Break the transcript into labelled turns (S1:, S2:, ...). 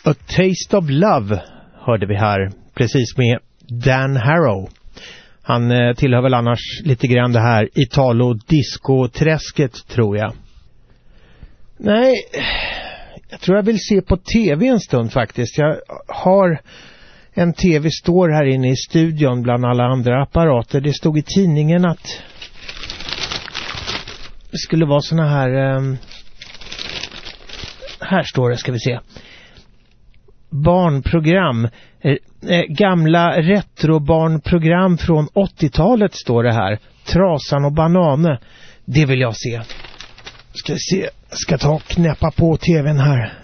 S1: A Taste of Love hörde vi här, precis med Dan Harrow. Han tillhör väl annars lite grann det här Italo-disco-träsket, tror jag. Nej, jag tror jag vill se på tv en stund faktiskt. Jag har en tv står här inne i studion bland alla andra apparater. Det stod i tidningen att det skulle vara såna här... här står det, ska vi se. Barnprogram. Gamla retrobarnprogram från 80-talet står det här. Trasan och Banane. Det vill jag se. Ska ta och knäppa på tvn här.